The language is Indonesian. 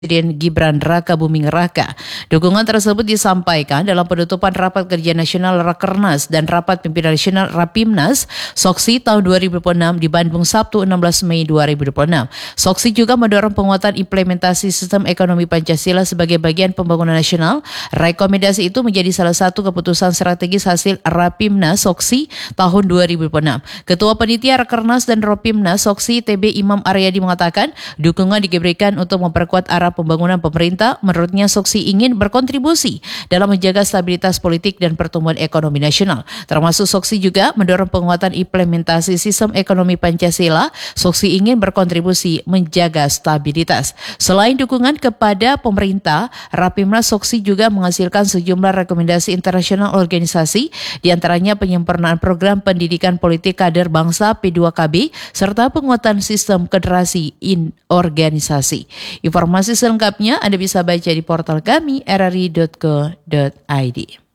Presiden Gibran Raka Buming Raka. Dukungan tersebut disampaikan dalam penutupan Rapat Kerja Nasional Rakernas dan Rapat Pimpinan Nasional Rapimnas Soksi tahun 2026 di Bandung Sabtu 16 Mei 2026. Soksi juga mendorong penguatan implementasi sistem ekonomi Pancasila sebagai bagian pembangunan nasional. Rekomendasi itu menjadi salah satu keputusan strategis hasil Rapimnas Soksi tahun 2026. Ketua Panitia Rakernas dan Rapimnas Soksi TB Imam Aryadi mengatakan dukungan diberikan untuk memperkuat arah pembangunan pemerintah. Menurutnya Soksi ingin berkontribusi dalam menjaga stabilitas politik dan pertumbuhan ekonomi nasional. Termasuk Soksi juga mendorong penguatan implementasi sistem ekonomi Pancasila. Soksi ingin berkontribusi menjaga stabilitas. Selain dukungan kepada pemerintah, Rapimnas Soksi juga menghasilkan sejumlah rekomendasi internasional organisasi, diantaranya penyempurnaan program pendidikan politik kader bangsa P2KB serta penguatan sistem federasi organisasi. Informasi selengkapnya Anda bisa baca di portal kami rri.co.id.